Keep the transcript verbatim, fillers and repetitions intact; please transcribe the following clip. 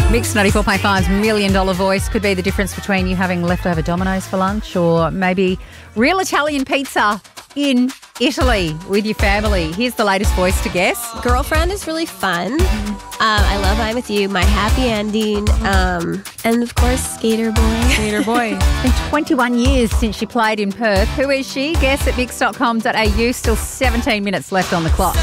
Mix ninety-four point five's Million Dollar Voice could be the difference between you having leftover Domino's for lunch or maybe real Italian pizza in Italy with your family. Here's the latest voice to guess. Girlfriend is really fun. Um, I love I'm With You, My Happy Ending, um, and of course, Skater Boy. Skater Boy. It's been twenty-one years since she played in Perth. Who is she? Guess at mix dot com dot a u. Still seventeen minutes left on the clock.